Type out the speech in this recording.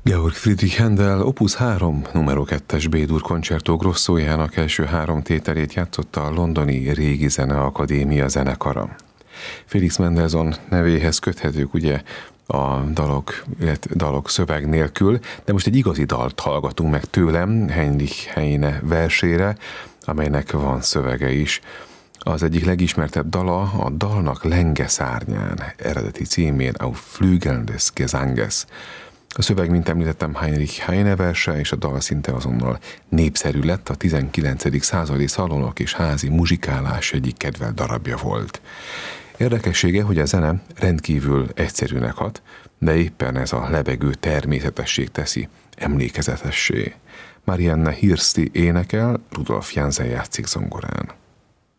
Georg Friedrich Händel Opus 3 numero 2-es B-dur koncertó grosszójának első 3 tételét játszotta a londoni Régi Zeneakadémia zenekara. Felix Mendelssohn nevéhez köthetők ugye a dalok szöveg nélkül, de most egy igazi dalt hallgatunk meg tőlem, Heinrich Heine versére, amelynek van szövege is. Az egyik legismertebb dala a dalnak Lenge szárnyán, eredeti címén Auf Flügeln des Gesanges. A szöveg, mint említettem, Heinrich Heine verse, és a dal szinte azonnal népszerű lett, a 19. századi szalonok és házi muzsikálás egyik kedvelt darabja volt. Érdekessége, hogy a zene rendkívül egyszerűnek hat, de éppen ez a lebegő természetesség teszi emlékezetessé. Marianne Hirsti énekel, Rudolf Jansen játszik zongorán.